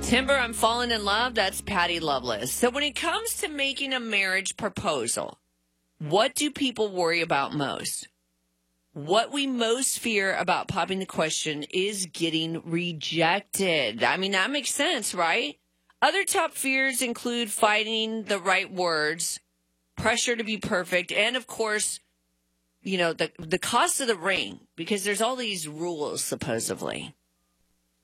Timber, I'm falling in love. That's Patty Loveless. So when it comes to making a marriage proposal, what do people worry about most? What we most fear about popping the question is getting rejected. I mean, that makes sense, right? Other top fears include finding the right words, pressure to be perfect, and of course, the cost of the ring, because there's all these rules, supposedly.